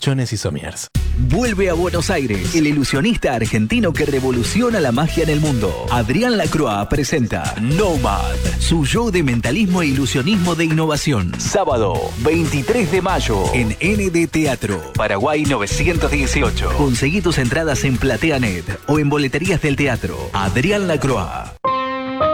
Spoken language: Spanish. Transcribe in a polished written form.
corchones y somiers. Vuelve a Buenos Aires, el ilusionista argentino que revoluciona la magia en el mundo. Adrián Lacroix presenta Nomad, su show de mentalismo e ilusionismo de innovación. Sábado, 23 de mayo, en ND Teatro, Paraguay 918. Conseguí tus entradas en PlateaNet o en boleterías del teatro. Adrián Lacroix.